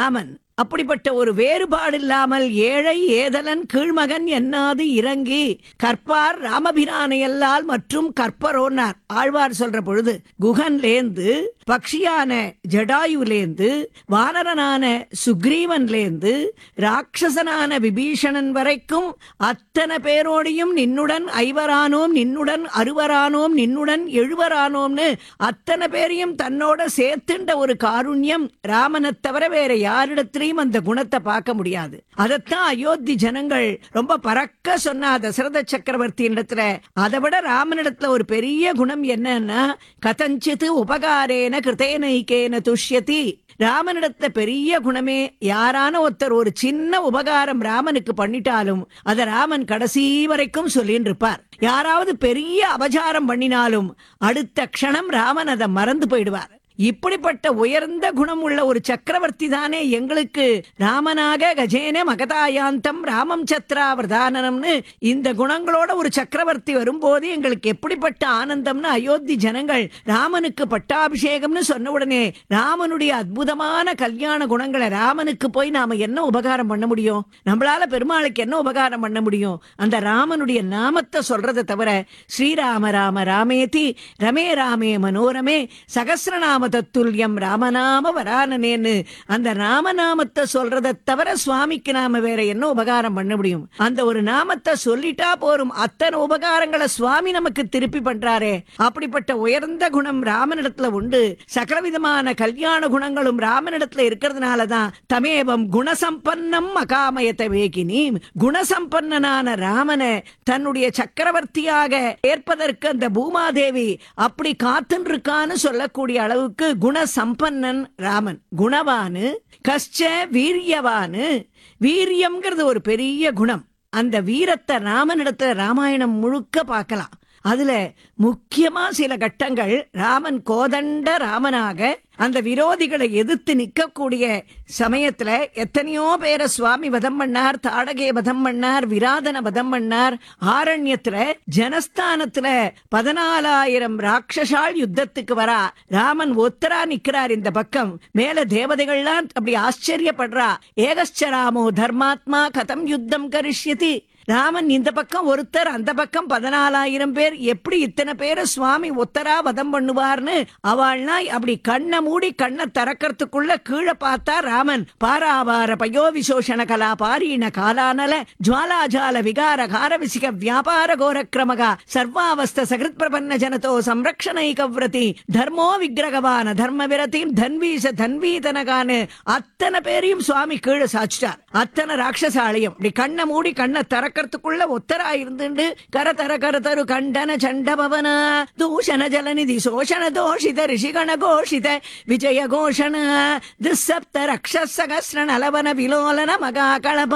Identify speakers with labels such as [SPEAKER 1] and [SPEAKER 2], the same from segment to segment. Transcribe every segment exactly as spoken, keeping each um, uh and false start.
[SPEAKER 1] ராமன் அப்படிப்பட்ட ஒரு வேறுபாடு இல்லாமல் ஏழை ஏதலன் கீழ்மகன் என்னாது இறங்கி கற்பார் ராமபிரானையல்லால் மற்றும் கற்பரோன்னார் ஆழ்வார் சொல்ற பொழுது குகன்லேந்து பக்ஷியான ஜடாயுலேந்து வானரனான சுக்ரீவன்லேந்து ராட்சசனான விபீஷணன் வரைக்கும் அத்தனை பேரோடையும் நின்னுடன் ஐவரானோம் நின்னுடன் அறுவரானோம் நின்னுடன் எழுவரானோம்னு அத்தனை பேரையும் தன்னோட சேர்த்துண்ட ஒரு காருண்யம் ராமனை தவிர வேற யாரிடத்திலையும் அந்த குணத்தை பார்க்க முடியாது. அதத்தான் அயோத்தி ஜனங்கள் ரொம்ப பறக்க சொன்னா தசரத சக்கரவர்த்தி இடத்துல. அதை விட ராமனிடத்துல ஒரு பெரிய குணம் என்னன்னா கதஞ்சித் உபகாரேன கிருதேனைக்கேன துஷ்யதி. ராமனிடத்துல பெரிய குணமே யாரான ஒருத்தர் ஒரு சின்ன உபகாரம் ராமனுக்கு பண்ணிட்டாலும் அத ராமன் கடைசி வரைக்கும் சொல்லின்னு இருப்பார். யாராவது பெரிய அபசாரம் பண்ணினாலும் அடுத்த க்ஷணம் ராமன் அதை மறந்து போயிடுவார். இப்படிப்பட்ட உயர்ந்த குணம் உள்ள ஒரு சக்கரவர்த்தி தானே எங்களுக்கு ராமனாக கஜேன மகதாயாந்தம் ராமம் சத்ராவர்தானம்னு இந்த குணங்களோட ஒரு சக்கரவர்த்தி வரும்போது எங்களுக்கு எப்படிப்பட்ட ஆனந்தம்னு அயோத்தி ஜனங்கள் ராமனுக்கு பட்டாபிஷேகம்னு சொன்ன உடனே ராமனுடைய அற்புதமான கல்யாண குணங்களை ராமனுக்கு போய் நாம என்ன உபகாரம் பண்ண முடியும்? நம்மளால பெருமாளுக்கு என்ன உபகாரம் பண்ண முடியும்? அந்த ராமனுடைய நாமத்தை சொல்றதை தவிர ஸ்ரீராம ராம ராமேதி ரமே ராமே மனோரமே சகஸ்ரநாம தத்துல்யம் ராமநாம வரானனேன்னு அந்த ராமநாமத்தை சொல்றதை தவிர சுவாமிக்கு நாம வேற என்ன உபகாரம் பண்ண முடியும்? அந்த ஒரு நாமத்தை சொல்லிட்டா போரும், அத்தனை உபகாரங்களை சுவாமி நமக்கு திருப்பி பண்றாரே. அப்படிப்பட்ட உயர்ந்த குணம் ராமனிடத்துல உண்டு. சகலவிதமான கல்யாண குணங்களும் ராமனிடத்துல இருக்கிறதுனாலதான் தமேவம் குணசம்பன்னம் அகாமயத்தை வேகினி. குணசம்பன்னனான ராமனை தன்னுடைய சக்கரவர்த்தியாக ஏற்பதற்கு அந்த பூமாதேவி அப்படி காத்துருக்கான்னு சொல்லக்கூடிய அளவுக்கு குணசம்பன்னன் ராமன். குணவானு கஷ்ட வீரியவானு. வீரியம்ங்கிறது ஒரு பெரிய குணம். அந்த வீரத்தை ராமனிடத்துல ராமாயணம் முழுக்க பார்க்கலாம். அதுல முக்கியமா சில கட்டங்கள் ராமன் கோதண்ட ராமனாக அந்த விரோதிகளை எதிர்த்து நிற்கக்கூடிய சமயத்துல எத்தனையோ பேரை சுவாமி வதம் பண்ணார், தாடகே வதம் பண்ணார், விராதன வதம் பண்ணார். ஆரண்யத்துல ஜனஸ்தானத்துல பதினாலாயிரம் ராட்சசால் யுத்தத்துக்கு வரா. ராமன் ஒத்தரா நிக்கிறார் இந்த பக்கம். மேல தேவதைகள்லாம் அப்படி ஆச்சரியப்படுறா. ஏகஸ்ச ராமோ தர்மாத்மா கதம் யுத்தம் கரிஷ்யதி. ராமன் இந்த பக்கம் ஒருத்தர், அந்த பக்கம் பதினாலாயிரம் பேர், எப்படி இத்தனை பேரை சுவாமி ஒத்தரா வதம் பண்ணுவார்னு அவள்னா அப்படி கண்ணை மூடி கண்ணை திறக்கிறதுக்குள்ள கீழே பார்த்தா ராமன் பாராவார பயோ விசோஷண கலா பாரீண காலானல ஜுவாலாஜால விகார காரவிசிக வியாபார கோரக்கிரமகா சர்வாவஸ்த சகிருத் பிரபன்ன ஜனதோ சம்ரக்ஷணைகவ்ரதி தர்மோ விக்கிரகவான தர்ம விரதியும் தன்வீச தன்வீதனகான்னு அத்தனை பேரையும் சுவாமி கீழே சாச்சிட்டார். அத்தனை ராட்சசாலையும் அப்படி கண்ணை மூடி கண்ணை திறக்கிறதுக்குள்ள ஒத்தரா இருந்து கர தர கர தரு கண்டன சண்டபவன தூஷண ஜலநிதி சோஷண தோஷித ரிஷிகண கோஷித விஜய கோஷண திசப்த ரக்ஷசகஸ்ர நலவன விலோலன மகா களப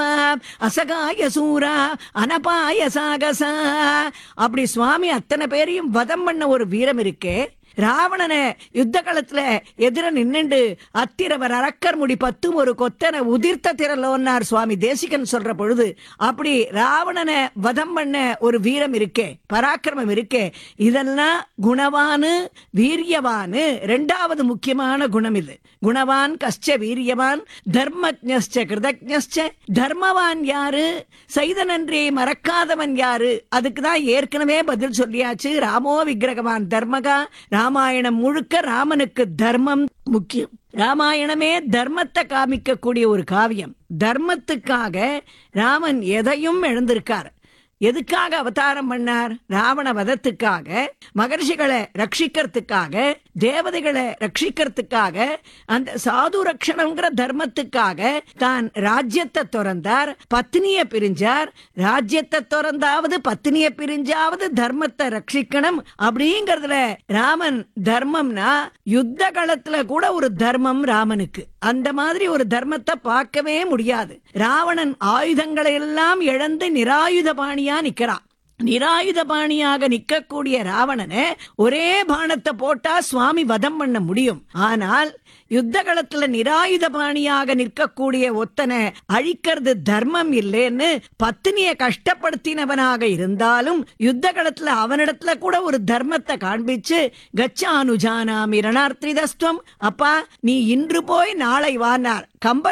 [SPEAKER 1] அசகாய சூரா அனபாய சாகச. அப்படி சுவாமி அத்தனை பேரையும் வதம் பண்ண ஒரு வீரம் இருக்கே. ராவணனை யுத்த காலத்துல எதிர நின்னுண்டு அத்திரவர் அரக்கர் முடி பத்தும் ஒரு கொத்தனை உதிர்த்த திரலோன்னார் சுவாமி தேசிகன் சொல்ற பொழுது. அப்படி ராவணனை வதம் பண்ண ஒரு வீரம் இருக்கே, பராக்கிரமம் இருக்கே. இதெல்லாம் குணவானு வீரியவானு ரெண்டாவது முக்கியமான குணம். இது குணவான் கஷ்ட வீரியவான் தர்மஜ்ஞஸ்ச கிருதஜ்ஞஸ்ச. தர்மவான் யாரு, செய்த நன்றியை மறக்காதவன் யாரு? அதுக்குதான் ஏற்கனவே பதில் சொல்லியாச்சு. ராமோ விக்கிரகவான் தர்மகா. ராமாயணம் முழுக்க ராமனுக்கு தர்மம் முக்கியம். ராமாயணமே தர்மத்தை காமிக்க கூடிய ஒரு காவியம். தர்மத்துக்காக ராமன் எதையும் எழுந்திருக்கார். எதுக்காக அவதாரம் பண்ணார்? ராவண வதத்துக்காக, மகர்ஷிகளை ரட்சிக்கிறதுக்காக, தேவதைகளை ரட்சிக்கிறதுக்காக, அந்த சாது ரட்சணங்கிற தர்மத்துக்காக தான் ராஜ்யத்தை துறந்தார், பத்னியை பிரிஞ்சார். ராஜ்யத்தை துறந்தாவது பத்னியை பிரிஞ்சாவது தர்மத்தை ரட்சிக்கணும் அப்படிங்கறதுல ராமன் தர்மம்னா யுத்த காலத்துல கூட ஒரு தர்மம் ராமனுக்கு. அந்த மாதிரி ஒரு தர்மத்தை பார்க்கவே முடியாது. ராவணன் ஆயுதங்களை எல்லாம் இழந்து நிராயுத பாணியா நிக்கிறான். நிராயுத பாணியாக நிக்கக்கூடிய ராவணனை ஒரே பானத்தை போட்டா சுவாமி வதம் பண்ண முடியும். ஆனால் யுத்த காலத்துல நிராயுத பாணியாக நிற்கக்கூடிய ஒத்தனை அழிக்கிறது தர்மம் இல்லைன்னு பத்தினிய கஷ்டப்படுத்தினவனாக இருந்தாலும் யுத்த காலத்துல அவனிடத்துல கூட ஒரு தர்மத்தை காண்பிச்சு கச்சானுஜானாமி ரணார்த்திதஸ்துவம். அப்பா நீ இன்று போய் நாளை வானார். கம்பர்